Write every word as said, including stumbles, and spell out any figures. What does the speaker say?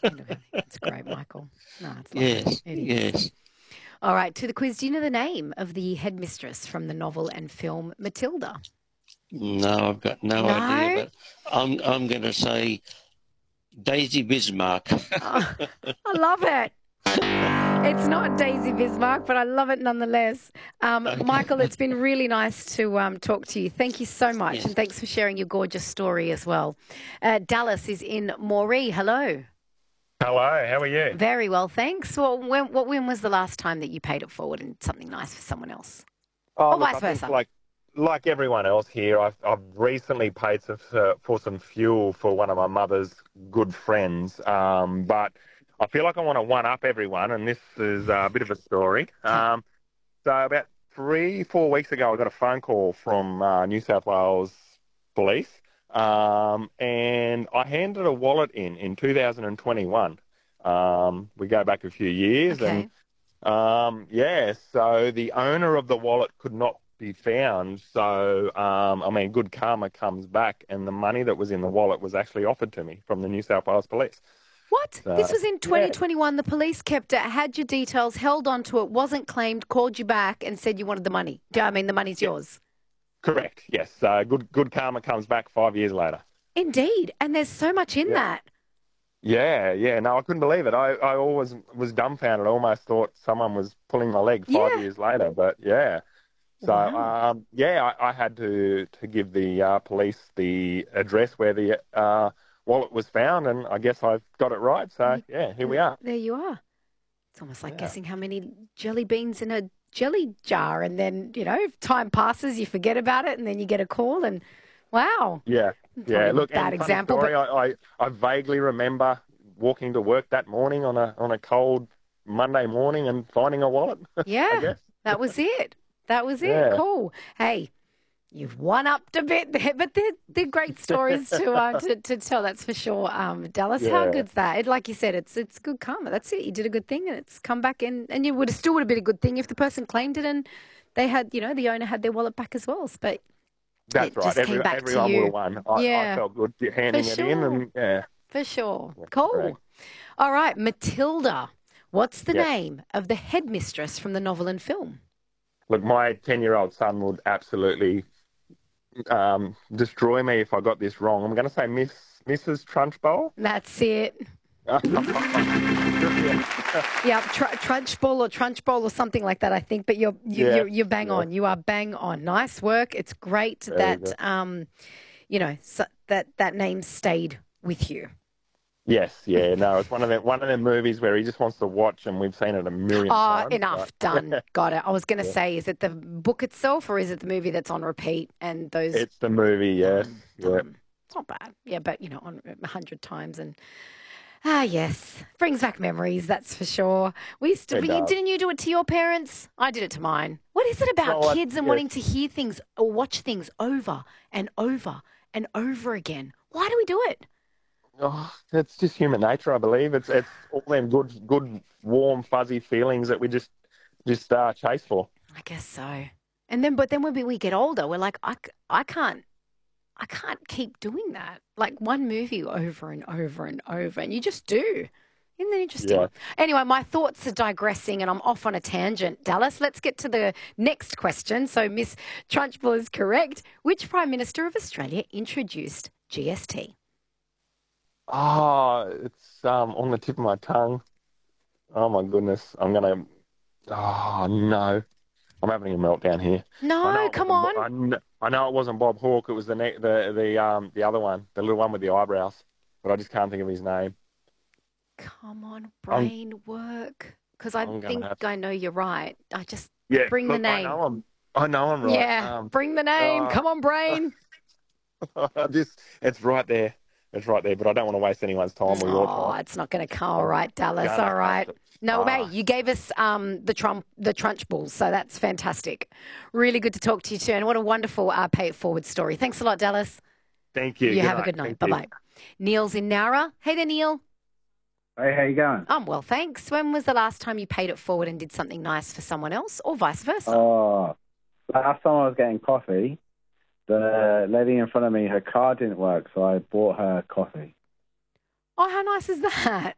It's great, Michael. No, it's lovely. Yes, It is. yes. All right, to the quiz. Do you know the name of the headmistress from the novel and film Matilda? No, I've got no idea, No? but I'm I'm going to say Daisy Bismarck. Oh, I love it. It's not Daisy Bismarck, but I love it nonetheless. Um, Okay. Michael, it's been really nice to um, talk to you. Thank you so much, Yes. and thanks for sharing your gorgeous story as well. Uh, Dallas is in Moree. Hello. Hello, how are you? Very well, thanks. Well, when, what, when was the last time that you paid it forward and did something nice for someone else? Oh, Or look, vice I think versa? like like everyone else here, I've I've recently paid some, for, for some fuel for one of my mother's good friends. Um, but I feel like I want to one up everyone, and this is a bit of a story. Okay. Um, so about three, four weeks ago, I got a phone call from uh, New South Wales Police, um, and I handed a wallet in in two thousand twenty-one. Um, we go back a few years, and Okay. Um, yeah, so the owner of the wallet could not be found. So, um, I mean, good karma comes back, and the money that was in the wallet was actually offered to me from the New South Wales Police. What? This So, was in yeah, twenty twenty-one. The police kept it, had your details, held on to it, wasn't claimed, called you back and said you wanted the money. I mean, the money's yeah, yours. correct. Yes, uh, good good karma comes back five years later. Indeed. And there's so much in Yeah, that. yeah, yeah. No, I couldn't believe it. I, I always was dumbfounded. I almost thought someone was pulling my leg five Yeah. years later. But yeah. So, Wow. um, yeah, I, I had to, to give the uh, police the address where the uh, wallet was found, and I guess I've got it right. So, You, yeah, here we are. there you are. It's almost like Yeah, guessing how many jelly beans in a jelly jar. And then, you know, if time passes, you forget about it and then you get a call and wow. yeah, Probably yeah. a Look, bad and funny example, but story, I, I, I vaguely remember walking to work that morning on a on a cold Monday morning and finding a wallet, I yeah, guess. that was it. That was it. Yeah, Cool. Hey, you've one upped a bit there, but they're, they're great stories to, uh, to to tell. That's for sure. Um, Dallas, how yeah, good's that? It, like you said, it's it's good karma. That's it. You did a good thing, and it's come back in, and you would have still would have been a good thing if the person claimed it and they had, you know, the owner had their wallet back as well. But that's it right. just came Every, back to everyone would you. have won. I, I Yeah, felt good for handing it in, sure, and yeah, for sure. yeah, correct. Cool. All right, Matilda. What's the Yes. name of the headmistress from the novel and film? Look, my ten-year-old son would absolutely um, destroy me if I got this wrong. I'm going to say Miss Missus Trunchbull. That's it. yeah, Yeah, tr- Trunchbull or Trunchbull or something like that, I think. But you're you, yeah, you're you're bang yeah. on. You are bang on. Nice work. It's great There you that go. um, you know, so that that name stayed with you. Yes, yeah. No, it's one of them one of them movies where he just wants to watch, and we've seen it a million Ah, times. But enough. Done. Got it. I was going to yeah, say, is it the book itself or is it the movie that's on repeat? And those it's the movie. Yes, done, yeah, done. It's not bad. Yeah, but you know, on a hundred times and ah, yes, brings back memories. That's for sure. We used to. it But you does. didn't you do it to your parents? I did it to mine. What is it about No, I, kids and yes. wanting to hear things or watch things over and over and over again? Why do we do it? Oh, it's just human nature, I believe. It's it's all them good, good, warm, fuzzy feelings that we just just uh, chase for. I guess so. And then, but then when we we get older, we're like, I, c- I can't. I can't keep doing that. Like one movie over and over and over, and you just do. Isn't that Yeah. interesting? Anyway, my thoughts are digressing and I'm off on a tangent. Dallas, let's get to the next question. So, Miss Trunchbull is correct. Which Prime Minister of Australia introduced G S T? Oh, it's um on the tip of my tongue. Oh my goodness. I'm gonna. Oh no. I'm having a meltdown here. I No, know it come wasn't. Bo- on. I kn- I know it wasn't Bob Hawke. It was the ne- the the um the other one, the little one with the eyebrows. But I just can't think of his name. Come on, I'm brain work. Because I I'm gonna think have. I know you're right. I just Yeah. bring the Look, I name. know I'm. I know I'm right. Yeah, Um. bring the name. Uh, Come on, brain. just it's right there. It's right there. But I don't want to waste anyone's time or your Oh, time. it's not going to come. All I'm right, Dallas. gonna All have right. to No, hey, pass. you gave us um, the Trump, the Trunch Bulls, so that's fantastic. Really good to talk to you too, and what a wonderful uh, pay it forward story. Thanks a lot, Dallas. Thank you. You Good have a night. good night. Thank Bye you. bye. Neil's in Nowra. Hey there, Neil. Hey, how you going? I'm well, thanks. When was the last time you paid it forward and did something nice for someone else, or vice versa? Oh, last time I was getting coffee, the lady in front of me, her car didn't work, so I bought her coffee. Oh, how nice is that?